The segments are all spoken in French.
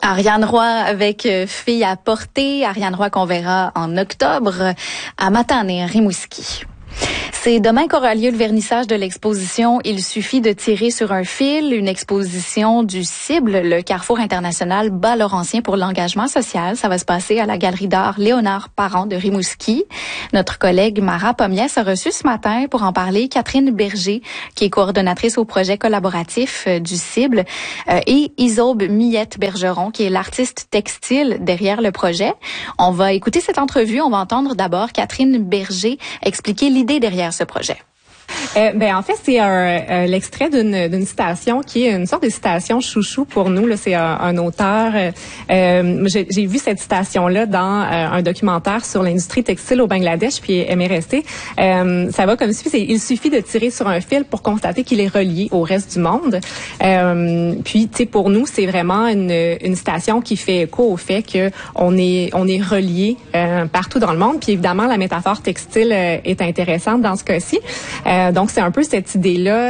Ariane Roy avec Filles à porter. Ariane Roy qu'on verra en octobre à Matane et à Rimouski. C'est demain qu'aura lieu le vernissage de l'exposition « Il suffit de tirer sur un fil », une exposition du Cible, le Carrefour international bas-laurentien pour l'engagement social. Ça va se passer à la Galerie d'art Léonard Parent de Rimouski. Notre collègue Mara Pommiès a reçu ce matin pour en parler Catherine Berger, qui est coordonnatrice au projet collaboratif du Cible, et Isobe Millette-Bergeron, qui est l'artiste textile derrière le projet. On va écouter cette entrevue. On va entendre d'abord Catherine Berger expliquer l'idée derrière ce projet. En fait, c'est l'extrait d'une citation qui est une sorte de citation chouchou pour nous. Là, c'est un auteur. J'ai vu cette citation-là dans un documentaire sur l'industrie textile au Bangladesh, puis elle m'est restée. Ça va comme suit. Il suffit de tirer sur un fil pour constater qu'il est relié au reste du monde. Puis, tu sais, pour nous, c'est vraiment une citation qui fait écho au fait que on est relié partout dans le monde. Puis évidemment, la métaphore textile est intéressante dans ce cas-ci. Donc c'est un peu cette idée-là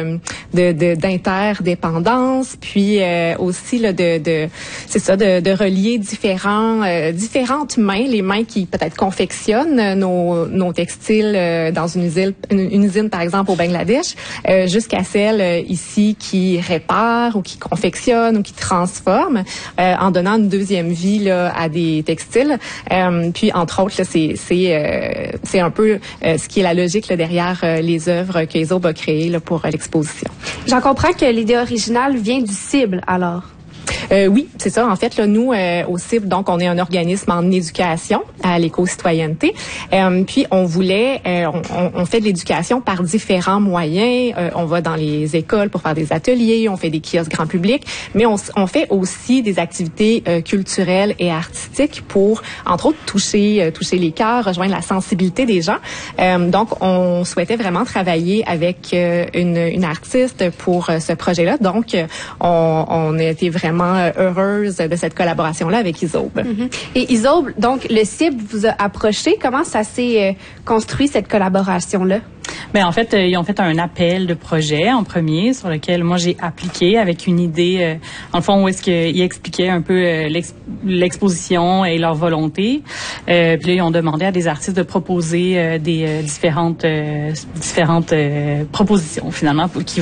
d'interdépendance, puis aussi là de relier différentes mains, les mains qui peut-être confectionnent nos textiles dans une usine par exemple au Bangladesh, jusqu'à celles ici qui réparent ou qui confectionnent ou qui transforment en donnant une deuxième vie là à des textiles. Puis entre autres là, c'est un peu ce qui est la logique là, derrière les œuvres que Isobe a créées là, pour l'exposition. J'en comprends que l'idée originale vient du Cible, alors. Oui, c'est ça. En fait, là, nous, au Cible, donc, on est un organisme en éducation à l'éco-citoyenneté. Puis, on voulait, on fait de l'éducation par différents moyens. On va dans les écoles pour faire des ateliers, on fait des kiosques grand public, mais on fait aussi des activités culturelles et artistiques pour, entre autres, toucher les cœurs, rejoindre la sensibilité des gens. Donc, on souhaitait vraiment travailler avec une artiste pour ce projet-là. Donc, on a été vraiment heureuse de cette collaboration-là avec Isobe. Mm-hmm. Et Isobe, donc, le Cible vous a approché. Comment ça s'est construit, cette collaboration-là? En fait, ils ont fait un appel de projet en premier sur lequel moi j'ai appliqué avec une idée, en fond, où est-ce qu'ils expliquaient un peu l'exposition et leur volonté. Puis là, ils ont demandé à des artistes de proposer des différentes propositions finalement qui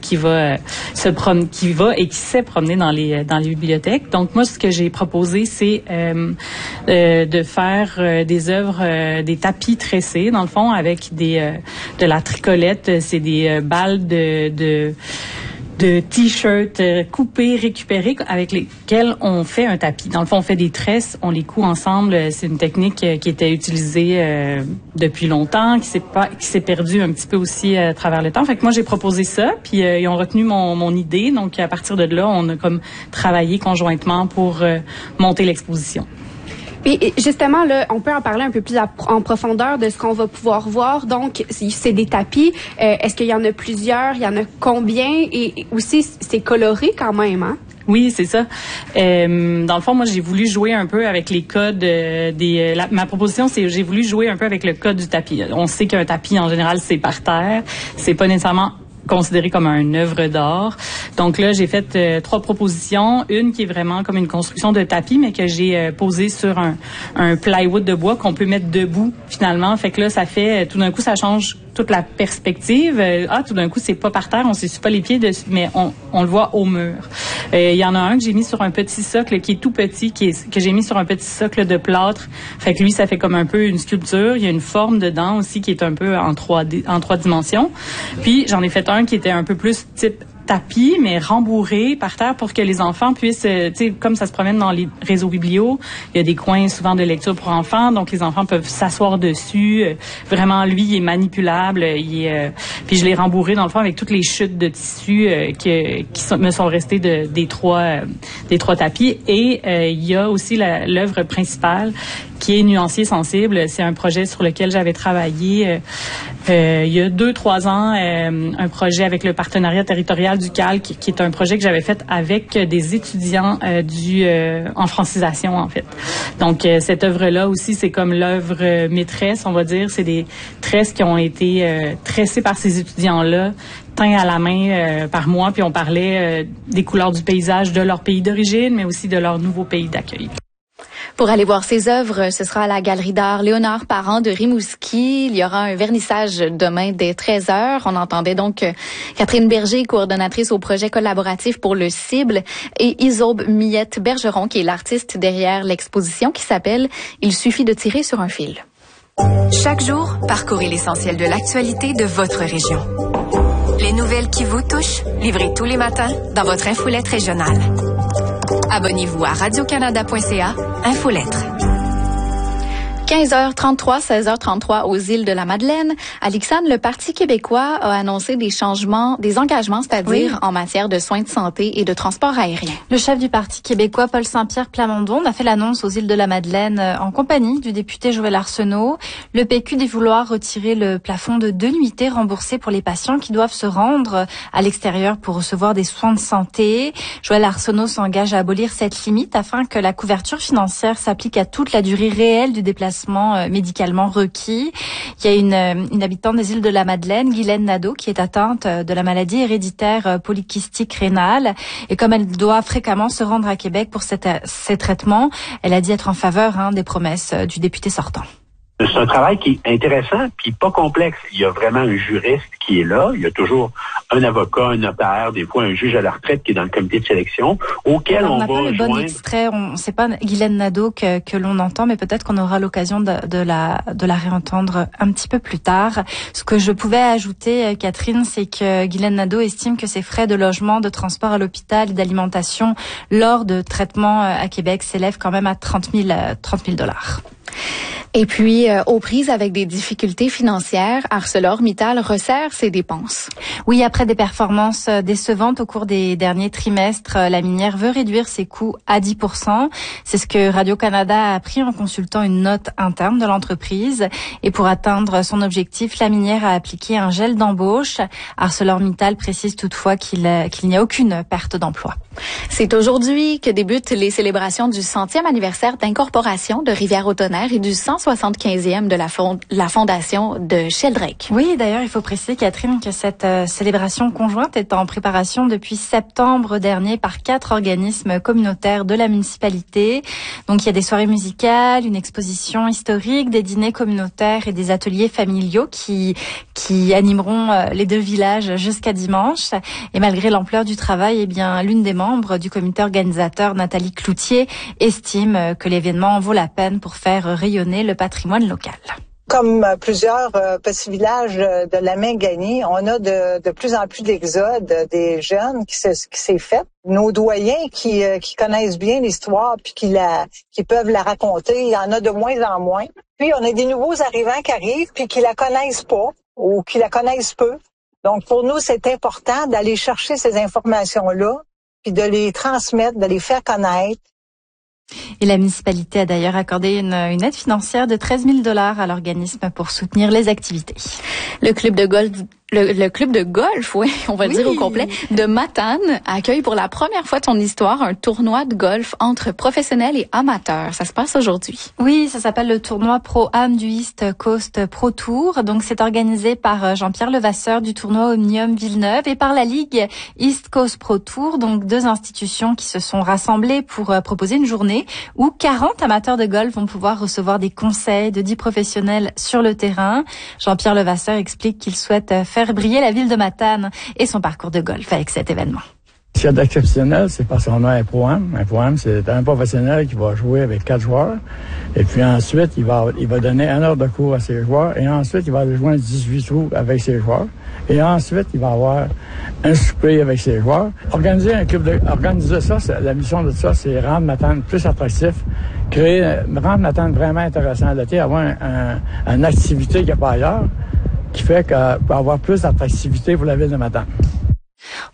s'est promener dans les bibliothèques. Donc moi, ce que j'ai proposé, c'est de faire des œuvres, des tapis tressés dans le fond avec de la tricolette, c'est des balles de t-shirts coupés, récupérés, avec lesquels on fait un tapis. Dans le fond, on fait des tresses, on les coud ensemble. C'est une technique qui était utilisée depuis longtemps, qui s'est perdue un petit peu aussi à travers le temps. Fait que moi, j'ai proposé ça, puis ils ont retenu mon idée. Donc, à partir de là, on a comme travaillé conjointement pour monter l'exposition. Et justement, là, on peut en parler un peu plus en profondeur de ce qu'on va pouvoir voir. Donc, c'est des tapis. Est-ce qu'il y en a plusieurs? Il y en a combien? Et aussi, c'est coloré quand même, hein? Oui, c'est ça. Dans le fond, moi, j'ai voulu jouer un peu avec les codes ma proposition, c'est j'ai voulu jouer un peu avec le code du tapis. On sait qu'un tapis, en général, c'est par terre. C'est pas nécessairement considéré comme une œuvre d'art. Donc là, j'ai fait 3 propositions. Une qui est vraiment comme une construction de tapis, mais que j'ai posée sur un plywood de bois qu'on peut mettre debout, finalement. Fait que là, ça fait, tout d'un coup, ça change toute la perspective. Tout d'un coup, c'est pas par terre, on s'essuie pas les pieds dessus, mais on le voit au mur. Il y en a un que j'ai mis sur un petit socle qui est tout petit, que j'ai mis sur un petit socle de plâtre. Fait que lui, ça fait comme un peu une sculpture. Il y a une forme dedans aussi qui est un peu en 3 dimensions. Puis, j'en ai fait un qui était un peu plus type tapis, mais rembourré par terre pour que les enfants puissent, tu sais, comme ça se promène dans les réseaux biblios, il y a des coins souvent de lecture pour enfants, donc les enfants peuvent s'asseoir dessus. Vraiment, lui, il est manipulable. Puis je l'ai rembourré dans le fond avec toutes les chutes de tissu qui me sont restées des trois tapis. Et il y a aussi l'œuvre principale qui est Nuancier sensible. C'est un projet sur lequel j'avais travaillé il y a 2-3 ans, un projet avec le partenariat territorial du CAL, qui est un projet que j'avais fait avec des étudiants en francisation, en fait. Donc, cette œuvre-là aussi, c'est comme l'œuvre maîtresse, on va dire. C'est des tresses qui ont été tressées par ces étudiants-là, teints à la main par moi, puis on parlait des couleurs du paysage de leur pays d'origine, mais aussi de leur nouveau pays d'accueil. Pour aller voir ces œuvres, ce sera à la Galerie d'art Léonard Parent de Rimouski. Il y aura un vernissage demain dès 13h. On entendait donc Catherine Berger, coordonnatrice au projet collaboratif pour le Cible, et Isobe Millette-Bergeron, qui est l'artiste derrière l'exposition qui s'appelle « Il suffit de tirer sur un fil ». Chaque jour, parcourez l'essentiel de l'actualité de votre région. Les nouvelles qui vous touchent, livrées tous les matins dans votre infolette régionale. Abonnez-vous à radiocanada.ca, Infolettre. 15h33, 16h33 aux îles de la Madeleine. Alexandre, le Parti québécois a annoncé des engagements, c'est-à-dire en matière de soins de santé et de transport aérien. Le chef du Parti québécois, Paul Saint-Pierre Plamondon, a fait l'annonce aux îles de la Madeleine en compagnie du député Joël Arsenault. Le PQ dit vouloir retirer le plafond de 2 nuitées remboursées pour les patients qui doivent se rendre à l'extérieur pour recevoir des soins de santé. Joël Arsenault s'engage à abolir cette limite afin que la couverture financière s'applique à toute la durée réelle du déplacement médicalement requis. Il y a une habitante des îles de la Madeleine, Guylaine Nadeau, qui est atteinte de la maladie héréditaire polykystique rénale. Et comme elle doit fréquemment se rendre à Québec pour ces traitements, elle a dit être en faveur des promesses du député sortant. C'est un travail qui est intéressant puis pas complexe. Il y a vraiment un juriste qui est là. Il y a toujours un avocat, un notaire, des fois un juge à la retraite qui est dans le comité de sélection auquel on va pas le bon joindre... extrait. C'est pas Guylaine Nadeau que l'on entend, mais peut-être qu'on aura l'occasion de la réentendre un petit peu plus tard. Ce que je pouvais ajouter, Catherine, c'est que Guylaine Nadeau estime que ses frais de logement, de transport à l'hôpital et d'alimentation lors de traitements à Québec s'élèvent quand même à 30 000 $. Et puis, aux prises avec des difficultés financières, ArcelorMittal resserre ses dépenses. Oui, après des performances décevantes au cours des derniers trimestres, la minière veut réduire ses coûts à 10%. C'est ce que Radio-Canada a appris en consultant une note interne de l'entreprise. Et pour atteindre son objectif, la minière a appliqué un gel d'embauche. ArcelorMittal précise toutefois qu'il n'y a aucune perte d'emploi. C'est aujourd'hui que débutent les célébrations du 100e anniversaire d'incorporation de Rivière-au-Tonnerre et du 175e de la fondation de Sheldrake. Oui, d'ailleurs, il faut préciser, Catherine, que cette célébration conjointe est en préparation depuis septembre dernier par 4 organismes communautaires de la municipalité. Donc, il y a des soirées musicales, une exposition historique, des dîners communautaires et des ateliers familiaux qui animeront les 2 villages jusqu'à dimanche. Et malgré l'ampleur du travail, l'une des membres du comité organisateur, Nathalie Cloutier, estime que l'événement en vaut la peine pour faire rayonner le patrimoine local. Comme plusieurs petits villages de la Maine-Gagnée, on a de plus en plus d'exodes des jeunes qui s'est fait. Nos doyens qui connaissent bien l'histoire puis qui peuvent la raconter, il y en a de moins en moins. Puis on a des nouveaux arrivants qui arrivent puis qui la connaissent pas ou qui la connaissent peu. Donc pour nous, c'est important d'aller chercher ces informations-là puis de les transmettre, de les faire connaître. Et la municipalité a d'ailleurs accordé une aide financière de 13 000 $ à l'organisme pour soutenir les activités. Le club de golf, oui, on va le dire au complet, de Matane accueille pour la première fois de son histoire un tournoi de golf entre professionnels et amateurs. Ça se passe aujourd'hui. Oui, ça s'appelle le tournoi Pro-Am du East Coast Pro Tour. Donc, c'est organisé par Jean-Pierre Levasseur du tournoi Omnium Villeneuve et par la Ligue East Coast Pro Tour. Donc, 2 institutions qui se sont rassemblées pour proposer une journée où 40 amateurs de golf vont pouvoir recevoir des conseils de 10 professionnels sur le terrain. Jean-Pierre Levasseur explique qu'il souhaite faire briller la ville de Matane et son parcours de golf avec cet événement. Ce qu'il y a d'exceptionnel, c'est parce qu'on a un Pro-Am. Un Pro-Am, c'est un professionnel qui va jouer avec 4 joueurs. Et puis ensuite, il va donner 1 heure de cours à ses joueurs. Et ensuite, il va aller jouer 18 trous avec ses joueurs. Et ensuite, il va avoir un souper avec ses joueurs. Organiser ça, la mission de ça, c'est rendre Matane plus attractif, rendre Matane vraiment intéressant l'été, avoir une activité qu'il n'y a pas ailleurs, qui fait qu'on peut avoir plus d'attractivité pour la ville de Matane. On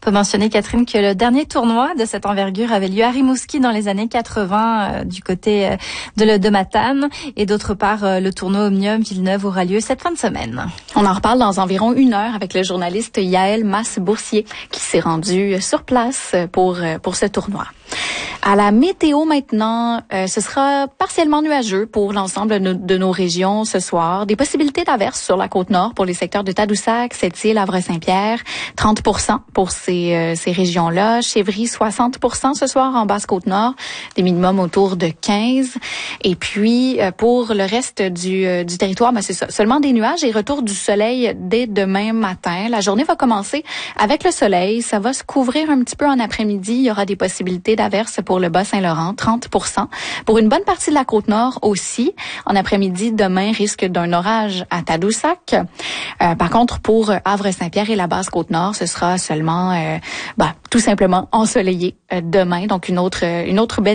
Faut mentionner, Catherine, que le dernier tournoi de cette envergure avait lieu à Rimouski dans les années 80 du côté de Matane. Et d'autre part, le tournoi Omnium Villeneuve aura lieu cette fin de semaine. On en reparle dans environ 1 heure avec le journaliste Yaël Masse-Boursier qui s'est rendu sur place pour ce tournoi. À la météo maintenant, ce sera partiellement nuageux pour l'ensemble de nos régions ce soir. Des possibilités d'averses sur la Côte-Nord pour les secteurs de Tadoussac, Sept-Îles, Havre-Saint-Pierre, 30% pour ces régions-là. Chevry, 60% ce soir en Basse-Côte-Nord, des minimums autour de 15. Et puis, pour le reste du territoire, c'est ça, seulement des nuages et retour du soleil dès demain matin. La journée va commencer avec le soleil. Ça va se couvrir un petit peu en après-midi. Il y aura des possibilités d'averses pour le Bas-Saint-Laurent, 30%. Pour une bonne partie de la Côte-Nord aussi. En après-midi, demain, risque d'un orage à Tadoussac. Par contre, pour Havre-Saint-Pierre et la Basse-Côte-Nord, ce sera seulement tout simplement ensoleillé demain. Donc, une autre belle